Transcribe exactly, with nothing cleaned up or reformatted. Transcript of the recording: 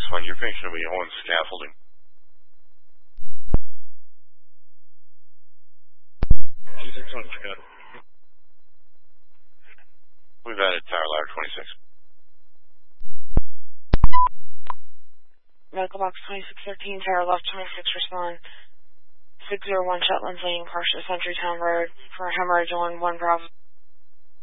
one, your patient will be on scaffolding. two six one, check out. We've added Tower Ladder twenty-six. Medical box twenty-six thirteen, Tower left twenty-six, respond. six zero one Shetlands Lane, partial Century Town Road, for hemorrhage on one Bravo.